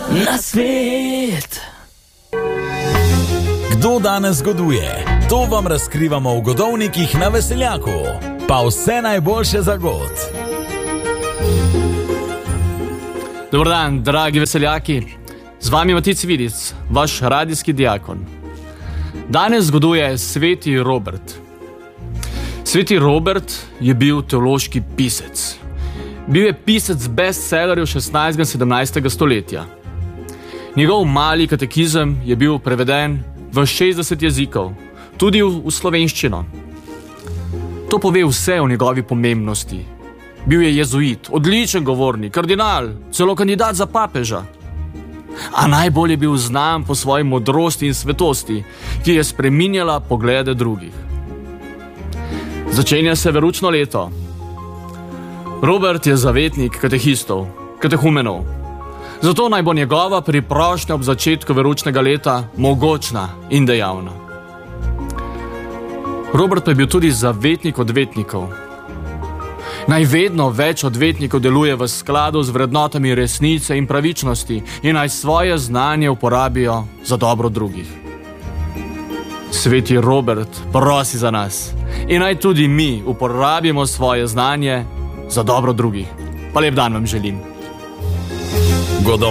na svet. Kdo danes goduje? To vam razkrivamo v Godovnikih na Veseljaku. Pa vse najboljše za god. Dobar dan, dragi veseljaki. Z vami Matic Vidic, vaš radijski diakon. Danes goduje Sveti Robert. Sveti Robert je bil teološki pisec. Bil je pisec bestsellerjev 16. in 17. stoletja. Njegov mali katekizem je bil preveden v 60 jezikov, tudi v slovenščino. To pove vse o njegovi pomembnosti. Bil je jezuit, odličen govornik, kardinal, celo kandidat za papeža. A najbolj je bil znan po svoji modrosti in svetosti, ki je spreminjala poglede drugih. Začenja se veroučno leto. Robert je zavetnik katehistov, katehumenov. Zato naj bo njegova priprošnja ob začetku veroučnega leta mogočna in dejavna. Robert pa je bil tudi zavetnik odvetnikov. Naj vedno več odvetnikov deluje v skladu z vrednotami resnice in pravičnosti in naj svoje znanje uporabijo za dobro drugih. Sveti Robert prosi za nas in naj tudi mi uporabimo svoje znanje za dobro drugih. Pa lep dan vam želim.